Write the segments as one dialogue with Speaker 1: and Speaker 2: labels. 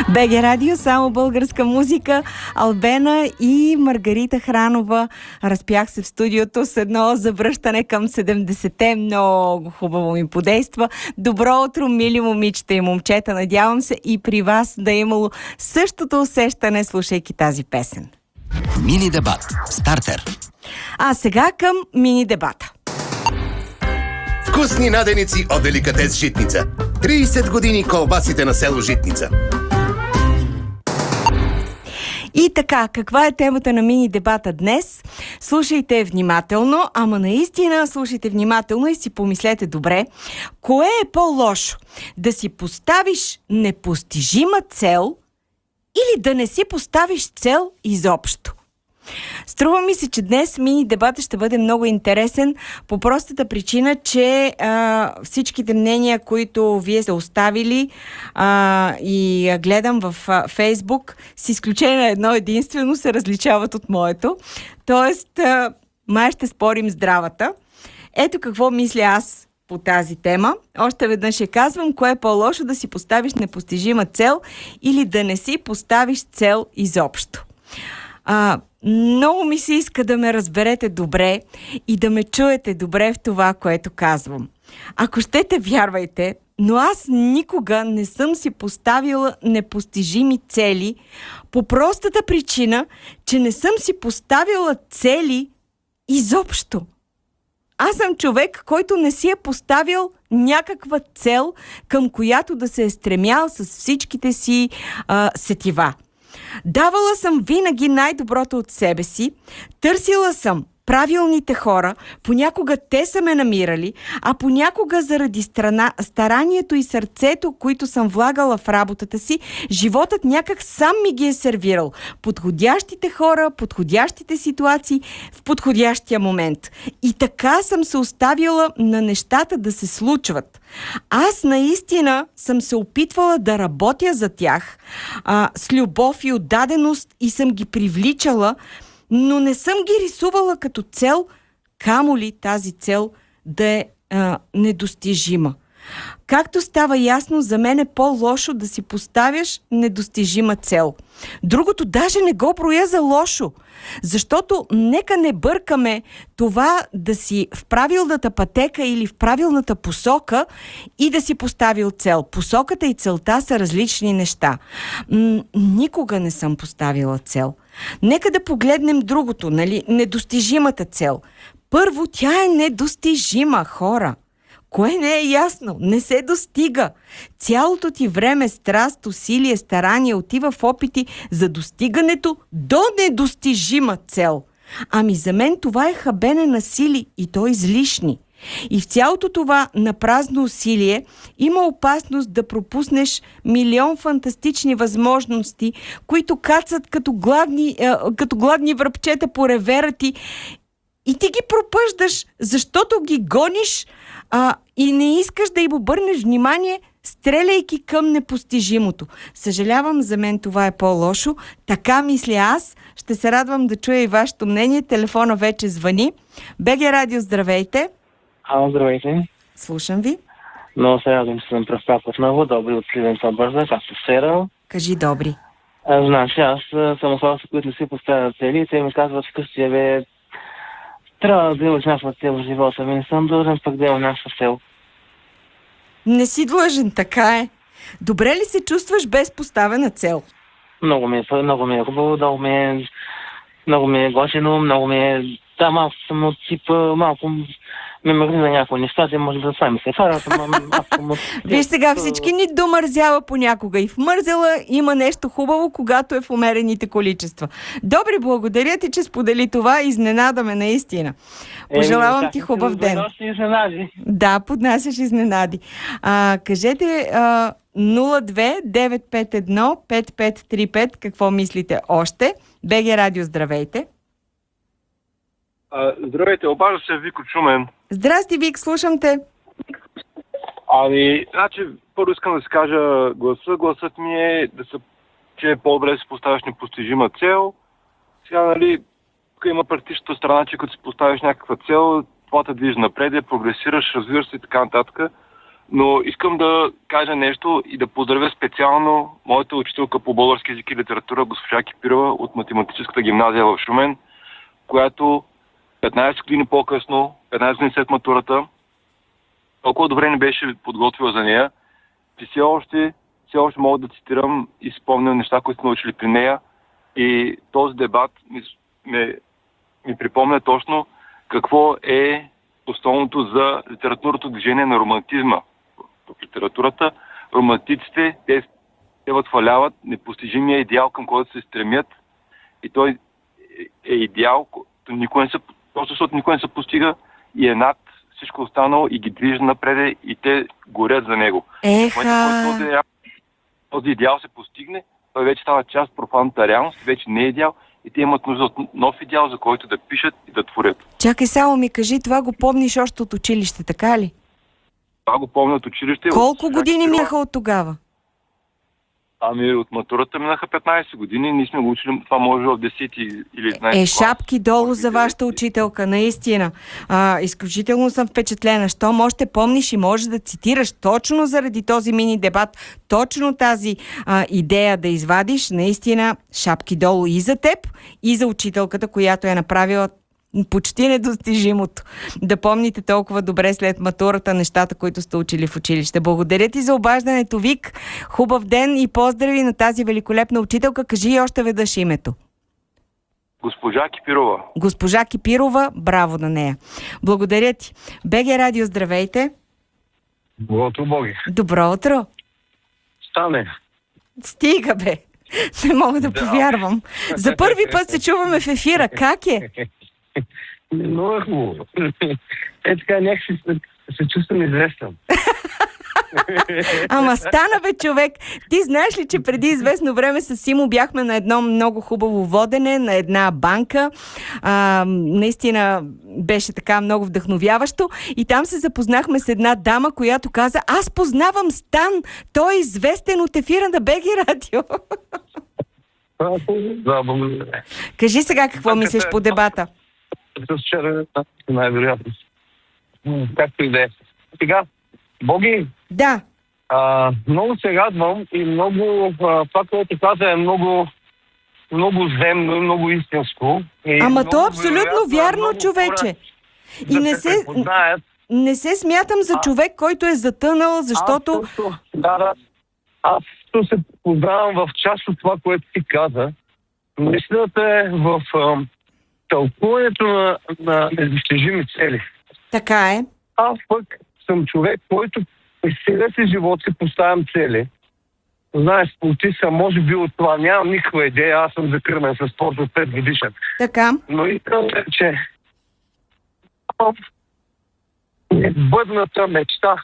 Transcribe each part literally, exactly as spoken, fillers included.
Speaker 1: БГ Радио, само българска музика. Албена и Маргарита Хранова разпях се в студиото с едно завръщане към седемдесетте. Много хубаво ми подейства. Добро утро, мили момичета и момчета. Надявам се и при вас да е имало същото усещане, слушайки тази песен.
Speaker 2: Мини дебат. Стартер.
Speaker 1: А сега към мини дебата.
Speaker 3: Вкусни наденици от Деликатес Житница. трийсет години колбасите на село Житница.
Speaker 1: И така, каква е темата на мини дебата днес? Слушайте внимателно, ама наистина слушайте внимателно и си помислете добре. Кое е по-лошо? Да си поставиш непостижима цел или да не си поставиш цел изобщо? Струва ми се, че днес мини дебата ще бъде много интересен по простата причина, че а, всичките мнения, които вие сте оставили а, и а, гледам в а, Фейсбук, с изключение на едно единствено, се различават от моето. Тоест, а, май ще спорим здравата. Ето какво мисля аз по тази тема. Още веднъж ще казвам, кое е по-лошо да си поставиш непостижима цел или да не си поставиш цел изобщо. А, много ми се иска да ме разберете добре и да ме чуете добре в това, което казвам. Ако щете, вярвайте, но аз никога не съм си поставила непостижими цели по простата причина, че не съм си поставила цели изобщо. Аз съм човек, който не си е поставил някаква цел, към която да се е стремял с всичките си а, сетива. Давала съм винаги най-доброто от себе си, търсила съм правилните хора, понякога те са ме намирали, а понякога заради страна, старанието и сърцето, които съм влагала в работата си, животът някак сам ми ги е сервирал. Подходящите хора, подходящите ситуации в подходящия момент. И така съм се оставила на нещата да се случват. Аз наистина съм се опитвала да работя за тях а, с любов и отдаденост и съм ги привличала, но не съм ги рисувала като цел, камо ли тази цел да е а, недостижима. Както става ясно, за мен е по-лошо да си поставяш недостижима цел. Другото даже не го броя за лошо, защото нека не бъркаме това да си в правилната пътека или в правилната посока и да си поставил цел. Посоката и целта са различни неща. М- никога не съм поставила цел. Нека да погледнем другото, нали? Недостижимата цел. Първо, тя е недостижима, хора. Кое не е ясно? Не се достига. Цялото ти време, страст, усилие, старание отива в опити за достигането до недостижима цел. Ами за мен това е хабене на сили и то излишни. И в цялото това напразно усилие има опасност да пропуснеш милион фантастични възможности, които кацат като гладни, е, като гладни връбчета по ревера ти и ти ги пропъждаш, защото ги гониш а, и не искаш да им обърнеш внимание, стреляйки към непостижимото. Съжалявам, за мен това е по-лошо. Така мисля аз. Ще се радвам да чуя и вашето мнение. Телефона вече звъни. БГ Радио, здравейте.
Speaker 4: Ало, здравейте.
Speaker 1: Слушам ви.
Speaker 4: Много се радвам, че съм пръв пак отново. Добри от Сливен са бърза, както вчера.
Speaker 1: Кажи добри.
Speaker 4: А, значи, аз съм хора, които не си поставят цели и те ми казват вкъщи, бе, трябва да имаш някаква цел в живота ми. Не съм дължен пък да имам някаква цел.
Speaker 1: Не си длъжен, така е. Добре ли се чувстваш без поставена цел?
Speaker 4: Много ми е, много ми е хубаво, много ми е, много ми е готино, много ми е... Да, малко съм от типа, малко ме мързи на някои неща, те може да сами се харат, ама аз съм от...
Speaker 1: Виж сега, всички ни домързява понякога и в мързела има нещо хубаво, когато е в умерените количества. Добре, благодаря ти, че сподели това. Изненадаме наистина. Пожелавам е, ти хубав ден.
Speaker 4: Изненади.
Speaker 1: Да, поднасяш изненади. А, кажете а, нула две девет пет едно пет пет три пет какво мислите още. БГ Радио, здравейте.
Speaker 5: А, здравейте, обажда се Вико Чумен.
Speaker 1: Здрасти, Вик, слушам те.
Speaker 5: Ами, значи, първо искам да си кажа гласа. Гласът ми е да се, че е по-добре да си поставиш непостижима цел. Сега, нали, тук има практичната страна, че като си поставиш някаква цел, това те движи напред, прогресираш, развиваш се и така нататък. Но искам да кажа нещо и да поздравя специално моята учителка по български език и литература, госпожа Кипирова от математическата гимназия в Шумен, която петнайсет години по-късно, петнайсет години след матурата, толкова добре не беше подготвила за нея, че все още, все още мога да цитирам и спомням неща, които сме научили при нея. И този дебат ми, ми, ми припомня точно какво е основното за литературното движение на романтизма. В литературата романтиците, те, те възхваляват непостижимия идеал, към който се стремят, и той е идеал, който никой не се, просто защото никой не се постига и е над всичко останало и ги движи напред и те горят за него.
Speaker 1: Еха!
Speaker 5: Този, този идеал се постигне, той вече става част от профанната реалност, вече не е идеал и те имат нужда от нов идеал, за който да пишат и да творят.
Speaker 1: Чакай само ми кажи, това го помниш още от училище, така ли?
Speaker 5: Това го помня от училище.
Speaker 1: Колко
Speaker 5: от...
Speaker 1: години минаха от тогава?
Speaker 5: Ами от матурата минаха петнайсет години. Ние сме го учили, това може в десети или единайсети
Speaker 1: Е, шапки долу за вашата учителка, наистина. А, изключително съм впечатлена. Щом още помниш и можеш да цитираш точно заради този мини дебат, точно тази а, идея да извадиш, наистина шапки долу и за теб, и за учителката, която е направила почти недостижимото. Да помните толкова добре след матурата нещата, които сте учили в училище. Благодаря ти за обаждането, Вик. Хубав ден и поздрави на тази великолепна учителка. Кажи и още веднъж името.
Speaker 5: Госпожа Кипирова.
Speaker 1: Госпожа Кипирова, браво на нея. Благодаря ти. БГ Радио, здравейте.
Speaker 6: Добро утро, Боги.
Speaker 1: Добро утро.
Speaker 6: Стане.
Speaker 1: Стига, бе. Не мога да,
Speaker 6: Да.
Speaker 1: повярвам. За първи път се чуваме в ефира. Как е?
Speaker 6: Много е хубаво. Е така, някакси се, се чувствам известен.
Speaker 1: Ама стана, бе, човек. Ти знаеш ли, че преди известно време с Симо бяхме на едно много хубаво водене, на една банка. А, наистина беше така много вдъхновяващо. И там се запознахме с една дама, която каза: аз познавам Стан. Той е известен от ефира на БГ Радио.
Speaker 6: Да, благодаря.
Speaker 1: Кажи сега какво мислиш по дебата.
Speaker 6: С вчера, най-вероятно. М, Както и да е. Сега, Боги,
Speaker 1: Да.
Speaker 6: а, много се радвам и много, а, това, което каза е много, много земно и много истинско. И
Speaker 1: Ама
Speaker 6: много
Speaker 1: то е абсолютно
Speaker 6: вероятно е
Speaker 1: вярно,
Speaker 6: много
Speaker 1: човече.
Speaker 6: хора
Speaker 1: И
Speaker 6: да
Speaker 1: не
Speaker 6: се
Speaker 1: се,
Speaker 6: препознаят.
Speaker 1: не се смятам за човек, който е затънал, защото...
Speaker 6: Аз също, да, да. Аз също се познавам в част от това, което ти каза. Истината е в ам, тълкуването на, на недостижими цели.
Speaker 1: Така е.
Speaker 6: Аз пък съм човек, който през целия си живот си поставям цели. Знаеш, спортист съм, може би от това нямам никаква идея, аз съм закърмен със спорт от пет годишен.
Speaker 1: Така.
Speaker 6: Но искам да, че бъдната мечта.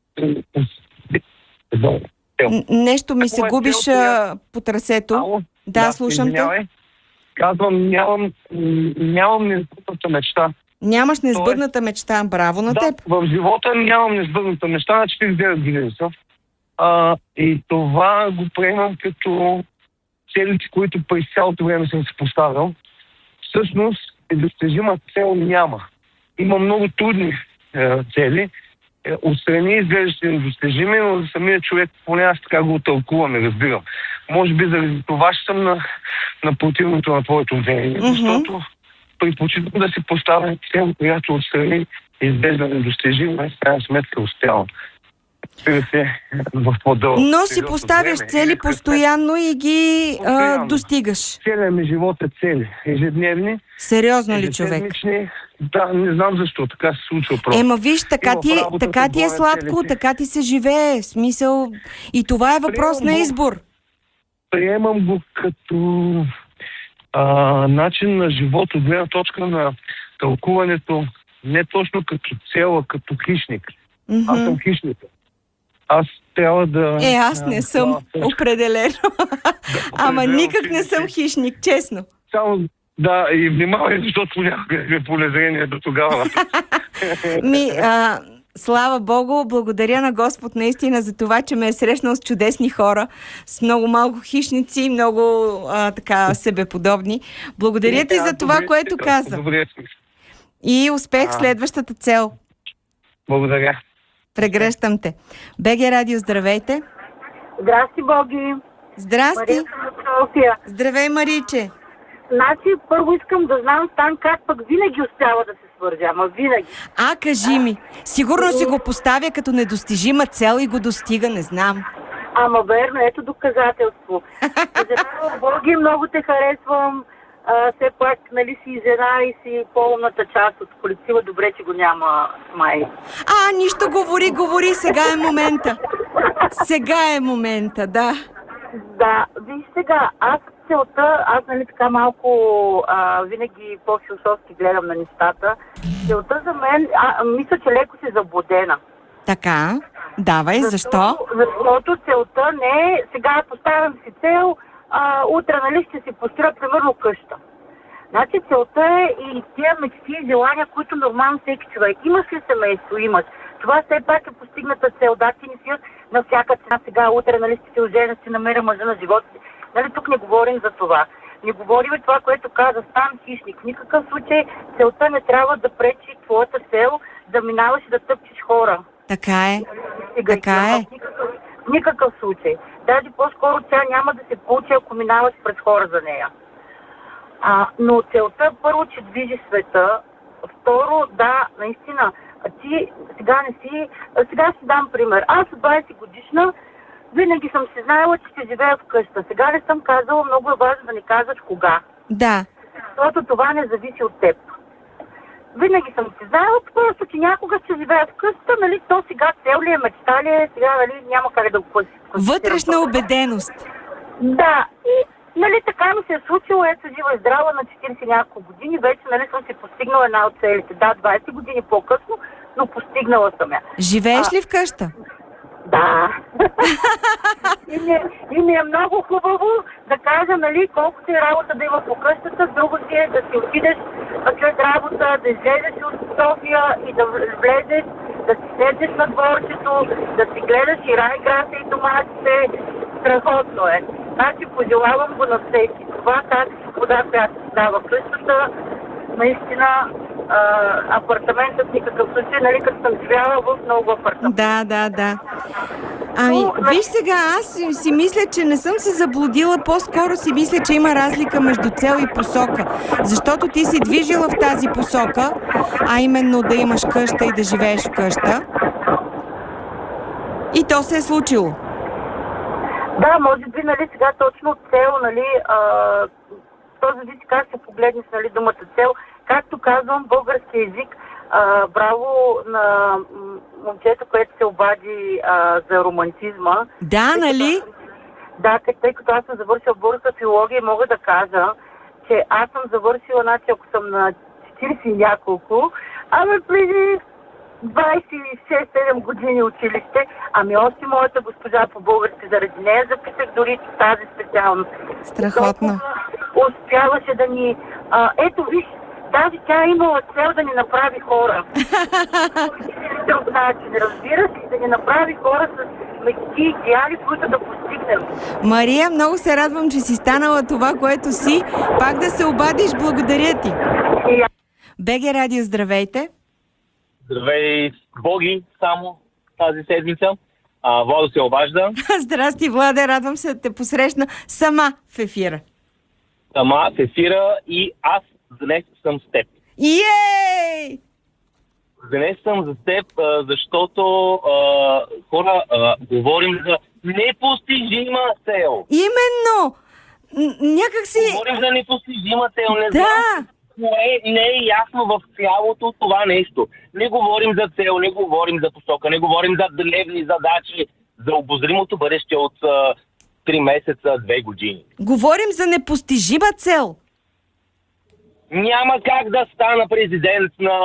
Speaker 1: Н- нещо ми се
Speaker 6: Какво е
Speaker 1: губиш
Speaker 6: цел, коя-
Speaker 1: а, по трасето.
Speaker 6: Ало?
Speaker 1: Да, слушам те.
Speaker 6: извинявай. Казвам, нямам, нямам незбъдната мечта.
Speaker 1: Нямаш несбъдната мечта. Браво на
Speaker 6: да,
Speaker 1: теб.
Speaker 6: в живота нямам незбъдната мечта, на четирийсет и девет години съм. А, и това го приемам като целите, които през цялото време съм си поставил. Всъщност, недостижима цел няма. Има много трудни е, цели. Е, отстрани изглеждащи недостижими, но за самия човек, поне аз така го тълкувам и разбирам. Може би заради това ще съм на, на противното на твоето мнение,
Speaker 1: Мгм.
Speaker 6: защото предпочитам да си поставя цел, която отстрани изглежда недостижима и в крайна сметка успявам. Разбира се, в по-дълго.
Speaker 1: Но си
Speaker 6: период от
Speaker 1: поставяш
Speaker 6: време
Speaker 1: цели
Speaker 6: или късмет.
Speaker 1: постоянно и ги а,
Speaker 6: Постоянно.
Speaker 1: достигаш.
Speaker 6: Целият ми живот е цели. Ежедневни,
Speaker 1: Сериозно ли, човек?
Speaker 6: ежеседмични. Да, не знам защо така се случва просто.
Speaker 1: Ема виж, така
Speaker 6: И в
Speaker 1: ти,
Speaker 6: работата
Speaker 1: така ти е
Speaker 6: боря
Speaker 1: сладко,
Speaker 6: целите.
Speaker 1: така ти се живее. В смисъл. И това е въпрос
Speaker 6: Приемам
Speaker 1: на
Speaker 6: го.
Speaker 1: избор.
Speaker 6: Приемам го като а, начин на живот от гледна точка на тълкуването не точно като цел, а като хищник.
Speaker 1: Мгм.
Speaker 6: Аз съм хищник. Аз трябва да...
Speaker 1: Е, аз не
Speaker 6: а,
Speaker 1: съм.
Speaker 6: това точка.
Speaker 1: Определено. Ама
Speaker 6: определено
Speaker 1: никак
Speaker 6: ти
Speaker 1: не
Speaker 6: не
Speaker 1: съм
Speaker 6: си.
Speaker 1: хищник, честно.
Speaker 6: Само, да, и внимавай, защото някога е полезрение до тогава.
Speaker 1: Ми, а, слава Богу, благодаря на Господ наистина за това, че ме е срещнал с чудесни хора, с много малко хищници, много а, така себеподобни. Благодаря ти за това,
Speaker 6: Добре,
Speaker 1: което
Speaker 6: така,
Speaker 1: каза.
Speaker 6: Добре.
Speaker 1: И успех в
Speaker 6: А.
Speaker 1: следващата цел.
Speaker 6: Благодаря.
Speaker 1: Прегръщам те. БГ Радио, здравейте.
Speaker 7: Здрасти, Боги.
Speaker 1: Здрасти.
Speaker 7: Мария съм от София.
Speaker 1: Здравей, Мариче.
Speaker 7: Значи, първо искам да знам Стан как пък винаги успява да се свържа, ама винаги.
Speaker 1: А, кажи ми. Сигурно си го поставя като недостижима цел и го достига, не знам.
Speaker 7: Ама верно, ето доказателство. Защото, Боги, много те харесвам. А, все пак, нали си жена и си по-умната част от колектива. Добре, че го няма май.
Speaker 1: А, нищо говори, говори. Сега е момента. Сега е момента, да.
Speaker 7: Да, виж сега, аз целта, аз нали така малко а, винаги по-философски гледам на нещата. Целта за мен, а, мисля, че леко си заблудена.
Speaker 1: Така, давай, защо?
Speaker 7: Защото целта не е, сега поставям си цел, а, утре нали ще си построя примерно къща. Значи целта е и тия мечти и желания, които нормално всеки човек. Имаш ли семейство? Имаш. Това все пак е постигната цел. Да, ти не си на всяка цена сега, утре нали ще се оженя, ще намеря мъжа на живота си. Нали, тук не говорим за това. Не говорим това, което каза Стан хищник. В никакъв случай целта не трябва да пречи твоята цел да минаваш и да тъпчеш хора.
Speaker 1: Така е.
Speaker 7: Сега,
Speaker 1: така е.
Speaker 7: В никакъв, в никакъв случай. Даже по-скоро тя няма да се получи, ако минаваш през хора за нея. А, но целта първо, че движи света. Второ, да, наистина, ти сега не си... Сега ще дам пример. Аз от двайсет годишна винаги съм си знаела, че ще живея в къща. Сега не съм казала, много е важно да ни казваш кога.
Speaker 1: Да.
Speaker 7: Защото това не зависи от теб. Винаги съм си знаела, просто, че някога ще живея в къща, нали, то сега цел ли е, мечта ли е, сега, нали, няма как да го класифицирам.
Speaker 1: Вътрешна убеденост.
Speaker 7: Да, и, нали, така ми се е случило, ето жива и здрава на четирийсет няколко години, вече, нали, съм си постигнала една от целите. Да, двайсет години по-късно, но постигнала съм я.
Speaker 1: Живееш
Speaker 7: а,
Speaker 1: ли в къща?
Speaker 7: Да. и, ми, и ми е много хубаво да кажа, нали, колкото е работа да има по къщата, друго си е да си отидеш след работа, да излезеш от София и да влезеш, да си седнеш на дворчето, да си гледаш и райграса и доматите. Страхотно е. Значи пожелавам го на всеки. Това тази свобода, която си дава къщата, наистина а, апартаментът в никакъв случай, нали, като съм живяла в много апартамент.
Speaker 1: Да, да, да. Ами, виж сега, аз си, си мисля, че не съм се заблудила, по-скоро си мисля, че има разлика между цел и посока. Защото ти си движила в тази посока, а именно да имаш къща и да живееш в къща. И то се е случило.
Speaker 7: Да, може би, нали, сега точно цел, нали, а, то зависи как се погледнеш, нали, думата цел. Както казвам, български език, а, браво на момчето, което се обади а, за романтизма.
Speaker 1: Да, нали?
Speaker 7: Да, тъй като аз съм завършила българска филология и мога да кажа, че аз съм завършила, значи ако съм на четирийсет и няколко, ами преди двайсет и шест седем години училище, ами още моята госпожа по български, заради нея записах дори тази специалност.
Speaker 1: Страхотно.
Speaker 7: Успяваше да ни... А, ето виж, даже тя е имала цел да ни направи хора. Друг начин, разбираш ли, да ни направи хора с мечти и идеали, които да постигнем.
Speaker 1: Мария, много се радвам, че си станала това, което си. Пак да се обадиш, благодаря ти. БГ Радио, здравейте.
Speaker 8: Здравей, Боги, само тази седмица. А, Владо се обажда.
Speaker 1: Здрасти, Владе, радвам се да те посрещна сама в ефира.
Speaker 8: Сама в ефира и аз днес съм с теб.
Speaker 1: Йей!
Speaker 8: Днес съм за теб, а, защото а, хора а, говорим за непостижима цел.
Speaker 1: Именно! Н- някак си...
Speaker 8: Говорим за непостижима цел. Не
Speaker 1: да!
Speaker 8: знам кое не е ясно в цялото това нещо. Не говорим за цел, не говорим за посока, не говорим за древни задачи, за обозримото бъдеще от а, три месеца, две години.
Speaker 1: Говорим за непостижима цел.
Speaker 8: Няма как да стана президент на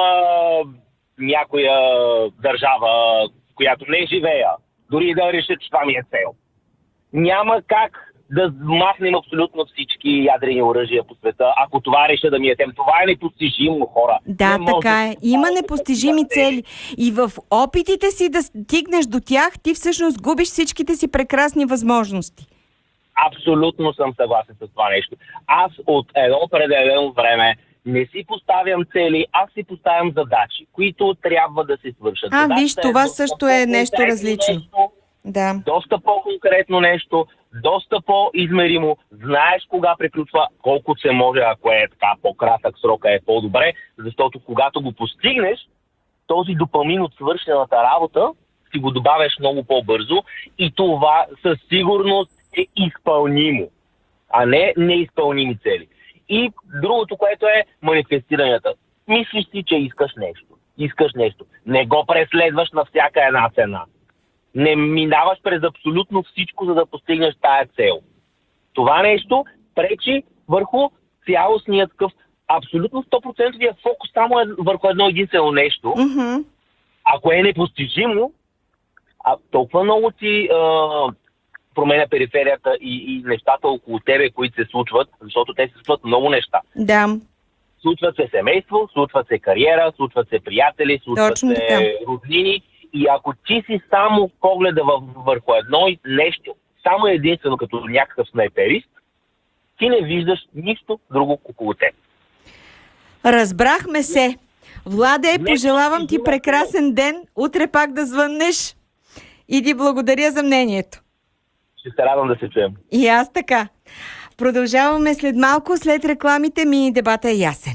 Speaker 8: някоя държава, в която не живея. Дори да реша, че това ми е цел. Няма как да махнем абсолютно всички ядрени оръжия по света, ако това реша да ми е тем. Това е непостижимо, хора.
Speaker 1: Да, не така е. Има непостижими цели. И в опитите си да стигнеш до тях, ти всъщност губиш всичките си прекрасни възможности.
Speaker 8: Абсолютно съм съгласен с това нещо. Аз от едно определено време Не си поставям цели, аз си поставям задачи, които трябва да се свършат.
Speaker 1: А,
Speaker 8: Задачата
Speaker 1: виж,
Speaker 8: е
Speaker 1: това
Speaker 8: доста
Speaker 1: също е нещо
Speaker 8: по-конкретно
Speaker 1: различно.
Speaker 8: нещо,
Speaker 1: Да.
Speaker 8: доста по-конкретно нещо, доста по-измеримо. Знаеш кога приключва, колко се може, ако е така по-кратък срока е по-добре, защото когато го постигнеш, този допамин от свършената работа си го добавяш много по-бързо и това със сигурност е изпълнимо, а не неизпълними цели. И другото, което е манифестиранията. Мислиш си, че искаш нещо. Искаш нещо. Не го преследваш на всяка една цена. Не минаваш през абсолютно всичко, за да постигнеш тая цел. Това нещо пречи върху цялостния такъв абсолютно сто процента фокус само е върху едно единствено нещо.
Speaker 1: Mm-hmm.
Speaker 8: Ако е непостижимо, а толкова много ти а, променя периферията и, и нещата около тебе, които се случват, защото те се случват много неща.
Speaker 1: Да.
Speaker 8: Случват се семейство, случват се кариера, случват се приятели, случват
Speaker 1: Точно
Speaker 8: се
Speaker 1: така.
Speaker 8: роднини. И ако ти си само погледа върху едно нещо, само единствено като някакъв снайперист, ти не виждаш нищо друго около теб.
Speaker 1: Разбрахме се. Владе,
Speaker 8: Не,
Speaker 1: пожелавам ти
Speaker 8: не,
Speaker 1: прекрасен ден. Утре пак да звъннеш. И ти благодаря за мнението.
Speaker 8: Ще се радвам да се чуем.
Speaker 1: И аз така. Продължаваме след малко, след рекламите. Мини дебата е ясен.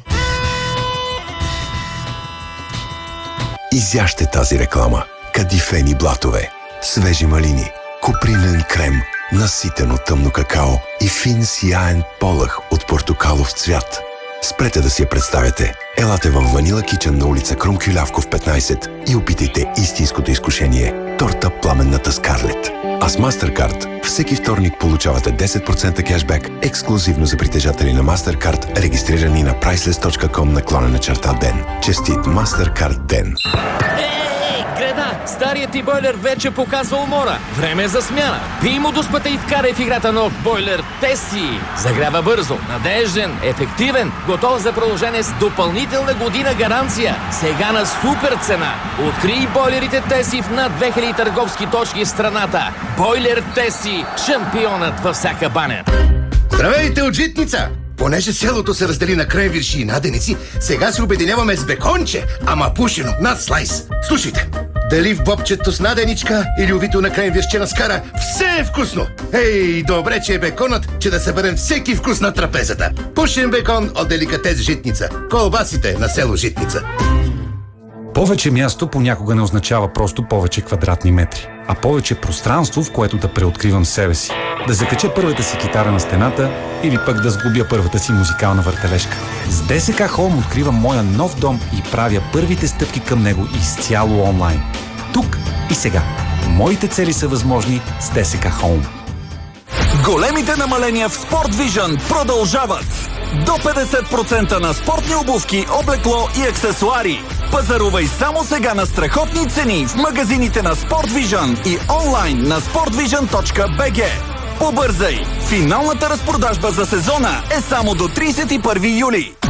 Speaker 9: Изяжте тази реклама. Кадифени блатове, свежи малини, купринен крем, наситено тъмно какао и фин сияен полъх от портокалов цвят. Спрете да си я представяте. Елате в Ванила Кичън на улица Крум Кюлявков петнайсет и опитайте истинското изкушение – торта Пламенната Скарлет. А с MasterCard всеки вторник получавате десет процента кешбек ексклюзивно за притежатели на MasterCard, регистрирани на priceless точка com наклонена черта ден. Честит MasterCard ден!
Speaker 10: Ей, Греда! Старият ти бойлер вече показва умора. Време е за смяна. Пий му дуспата и вкарай в играта нов бойлер Теси. Загрява бързо, надежден, ефективен, готов за продължение с допълнителна година гаранция. Сега на супер цена. Открий бойлерите Теси в над две хиляди търговски точки в страната. Бойлер Теси. Шампионът във всяка баня.
Speaker 3: Здравейте от Житница! Понеже селото се раздели на кренвирши и наденици, сега се обединяваме с беконче, ама пушено, над слайс. Слушайте, дали в бобчето с наденичка или увито на кренвиршче на скара, все е вкусно! Ей, добре, че е беконът, че да съберем всеки вкус на трапезата. Пушен бекон от деликатес Житница. Колбасите на село Житница.
Speaker 11: Повече място понякога не означава просто повече квадратни метри, а повече пространство, в което да преоткривам себе си. Да закача първата си китара на стената или пък да сглобя първата си музикална въртележка. С ДСК Home откривам моя нов дом и правя първите стъпки към него изцяло онлайн. Тук и сега. Моите цели са възможни с ДСК Home.
Speaker 12: Големите намаления в Sport Vision продължават. До петдесет процента на спортни обувки, облекло и аксесуари. Пазарувай само сега на страхотни цени в магазините на Sport Vision и онлайн на спортвижън точка би джи. Побързай! Финалната разпродажба за сезона е само до трийсет и първи юли.